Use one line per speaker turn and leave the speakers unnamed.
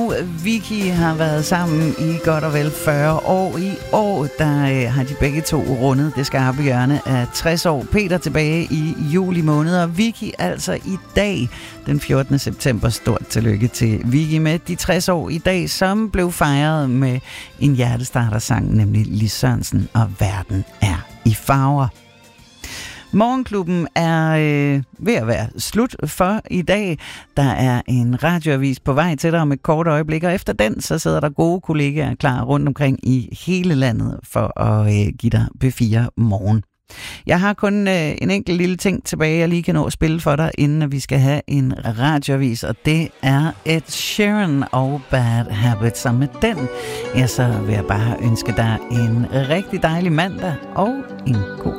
og Vicky har været sammen i godt og vel 40 år. I år der har de begge to rundet det skarpe hjørne af 60 år. Peter tilbage i juli måned, og Vicky altså i dag, den 14. september. Stort tillykke til Vicky med de 60 år i dag, som blev fejret med en hjertestartersang, nemlig Lis Sørensen og Verden er i farver. Morgenklubben er ved at være slut for i dag. Der er en radioavis på vej til dig om et kort øjeblik, og efter den så sidder der gode kollegaer klar rundt omkring i hele landet for at give dig P4 morgen. Jeg har kun en enkelt lille ting tilbage, jeg lige kan nå at spille for dig, inden vi skal have en radioavis, og det er Ed Sheeran og Bad Habits. Og med den, ja, så vil jeg bare ønske dig en rigtig dejlig mandag og en god